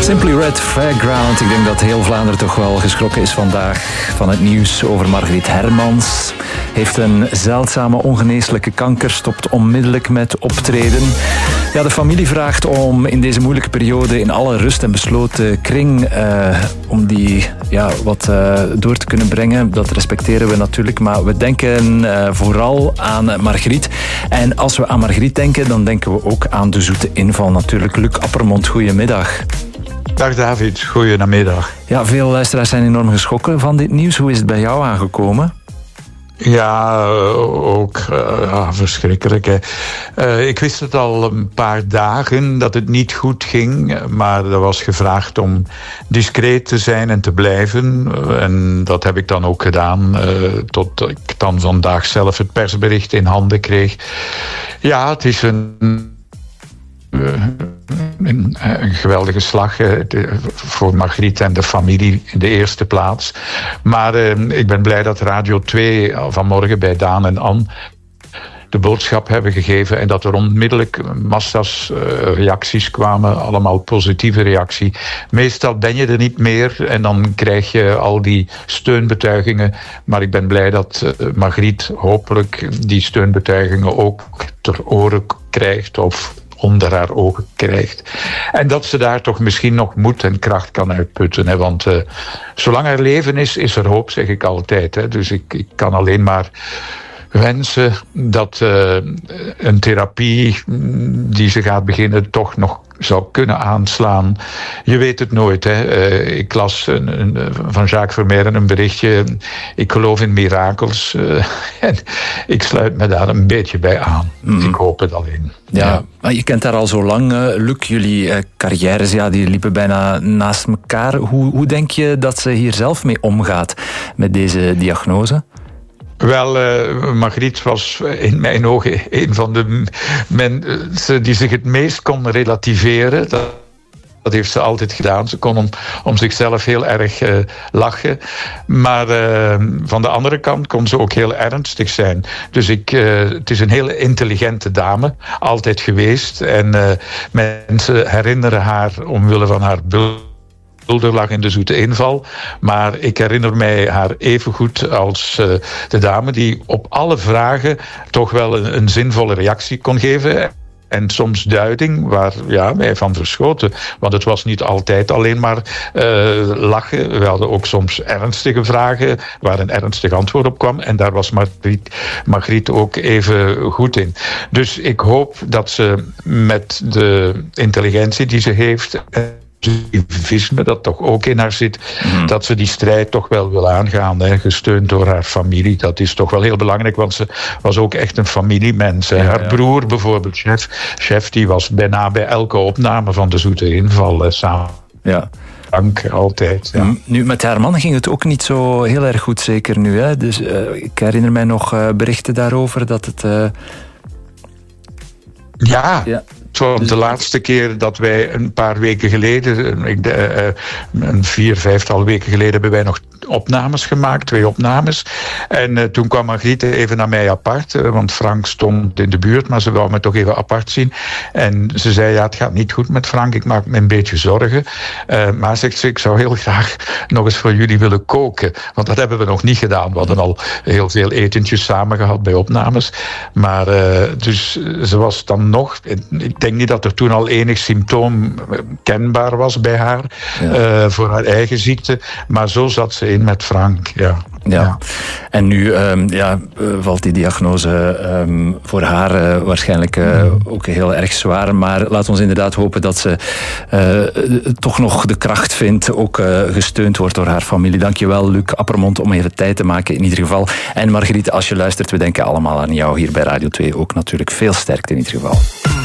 Simply Red, Fairground. Ik denk dat heel Vlaanderen toch wel geschrokken is vandaag van het nieuws over Margriet Hermans. Heeft een zeldzame ongeneeslijke kanker, stopt onmiddellijk met optreden. Ja, de familie vraagt om in deze moeilijke periode in alle rust en besloten kring om die wat door te kunnen brengen. Dat respecteren we natuurlijk, maar we denken vooral aan Margriet. En als we aan Margriet denken, dan denken we ook aan de zoete inval natuurlijk. Luc Appermond, goedemiddag. Dag David, goedemiddag. Ja, veel luisteraars zijn enorm geschrokken van dit nieuws. Hoe is het bij jou aangekomen? Ja, ook verschrikkelijk. Hè. Ik wist het al een paar dagen dat het niet goed ging, maar er was gevraagd om discreet te zijn en te blijven. En dat heb ik dan ook gedaan, tot ik dan vandaag zelf het persbericht in handen kreeg. Ja, het is een geweldige slag voor Margriet en de familie in de eerste plaats. Maar ik ben blij dat Radio 2 vanmorgen bij Daan en Ann de boodschap hebben gegeven en dat er onmiddellijk massa's reacties kwamen, allemaal positieve reactie. Meestal ben je er niet meer en dan krijg je al die steunbetuigingen. Maar ik ben blij dat Margriet hopelijk die steunbetuigingen ook ter oren krijgt of onder haar ogen krijgt. En dat ze daar toch misschien nog moed en kracht kan uitputten. Hè? Want zolang er leven is er hoop, zeg ik altijd. Hè? Dus ik kan alleen maar wensen dat een therapie die ze gaat beginnen toch nog zou kunnen aanslaan. Je weet het nooit. Hè? Ik las van Jacques Vermeijren een berichtje. Ik geloof in mirakels. En ik sluit me daar een beetje bij aan. Ik hoop het alleen. Ja, maar je kent haar al zo lang, Luc. Jullie carrières die liepen bijna naast elkaar. Hoe denk je dat ze hier zelf mee omgaat met deze diagnose? Wel, Margriet was in mijn ogen een van de mensen die zich het meest kon relativeren. Dat heeft ze altijd gedaan. Ze kon om zichzelf heel erg lachen. Maar van de andere kant kon ze ook heel ernstig zijn. Dus het is een hele intelligente dame. Altijd geweest. En mensen herinneren haar omwille van haar bulderlag in de zoete inval. Maar ik herinner mij haar even goed als de dame die op alle vragen toch wel een zinvolle reactie kon geven. En soms duiding waar wij van verschoten. Want het was niet altijd alleen maar lachen. We hadden ook soms ernstige vragen waar een ernstig antwoord op kwam. En daar was Margriet ook even goed in. Dus ik hoop dat ze met de intelligentie die ze heeft, positivisme dat toch ook in haar zit, dat ze die strijd toch wel wil aangaan, hè, gesteund door haar familie. Dat is toch wel heel belangrijk, want ze was ook echt een familiemens. Hè. Haar broer bijvoorbeeld, chef, die was bijna bij elke opname van de zoete inval samen. Ja. Dank, altijd. Ja. Nu, met haar man ging het ook niet zo heel erg goed, zeker nu. Hè? Dus ik herinner mij nog berichten daarover dat het... Ja. De laatste keer dat wij een paar weken geleden, een 4-5 weken geleden, hebben wij nog opnames gemaakt, 2 opnames. En toen kwam Margriet even naar mij apart, want Frank stond in de buurt, maar ze wou me toch even apart zien. En ze zei, het gaat niet goed met Frank, ik maak me een beetje zorgen. Maar zegt ze, ik zou heel graag nog eens voor jullie willen koken. Want dat hebben we nog niet gedaan. We hadden al heel veel etentjes samen gehad bij opnames. Maar dus ze was dan nog... Ik denk niet dat er toen al enig symptoom kenbaar was bij haar voor haar eigen ziekte. Maar zo zat ze in met Frank, Ja. En nu valt die diagnose voor haar waarschijnlijk ook heel erg zwaar. Maar laat ons inderdaad hopen dat ze toch nog de kracht vindt. Ook gesteund wordt door haar familie. Dankjewel, Luc Appermond, om even tijd te maken in ieder geval. En Margriet, als je luistert, we denken allemaal aan jou hier bij Radio 2. Ook natuurlijk veel sterkte in ieder geval.